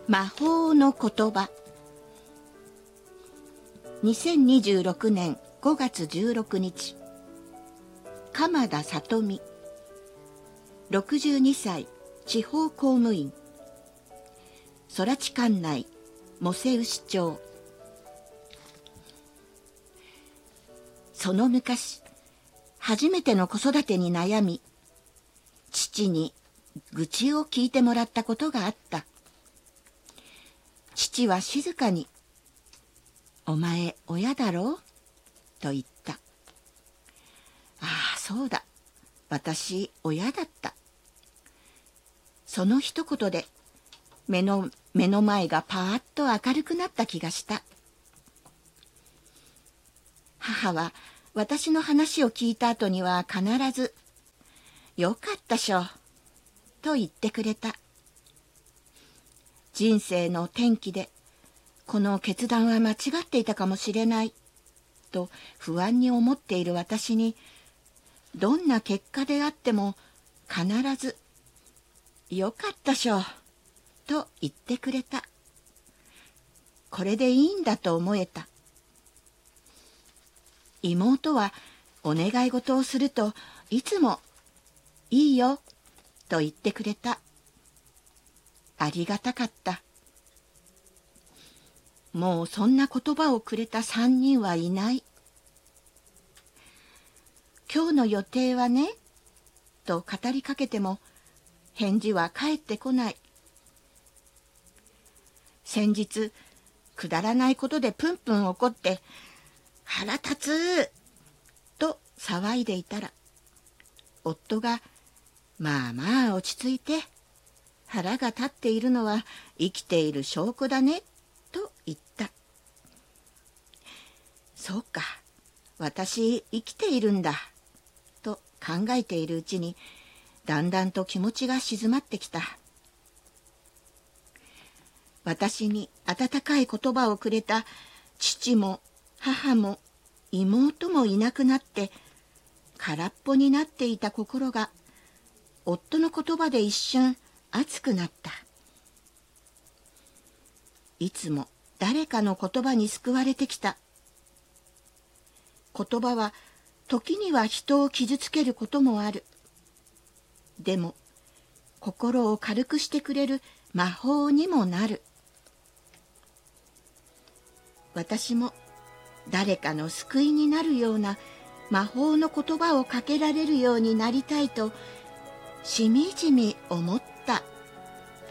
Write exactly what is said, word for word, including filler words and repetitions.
魔法の言葉。にせんにじゅうろくねんごがつじゅうろくにち、鎌田里美、ろくじゅうにさい、地方公務員、空知管内、茂瀬牛町。その昔、初めての子育てに悩み、父に愚痴を聞いてもらったことがあった。父は静かに、お前親だろうと言った。ああ、そうだ。私親だった。その一言で目の、目の前がパーッと明るくなった気がした。母は私の話を聞いた後には必ず、よかったしょ、と言ってくれた。人生の転機で、この決断は間違っていたかもしれない、と不安に思っている私に、どんな結果であっても必ず、よかったしょ、と言ってくれた。これでいいんだと思えた。妹はお願い事をするといつも、いいよ、と言ってくれた。ありがたかった。もうそんな言葉をくれた三人はいない。今日の予定はね、と語りかけても返事は返ってこない。先日、くだらないことでプンプン怒って、腹立つと騒いでいたら、夫が、まあまあ落ち着いて、腹が立っているのは生きている証拠だね、と言った。そうか、私生きているんだ、と考えているうちに、だんだんと気持ちが静まってきた。私に温かい言葉をくれた父も母も妹もいなくなって、空っぽになっていた心が、夫の言葉で一瞬熱くなった。いつも誰かの言葉に救われてきた。言葉は時には人を傷つけることもある。でも心を軽くしてくれる魔法にもなる。私も誰かの救いになるような魔法の言葉をかけられるようになりたいとしみじみ思って